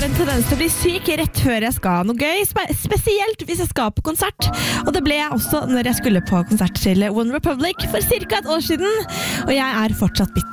en tendens til å bli syk rett før jeg skal ha noe gøy, spesielt hvis jeg skal på konsert. Og det ble jeg også når jeg skulle på konsert til One Republic for cirka et år siden, og jeg er fortsatt bitter.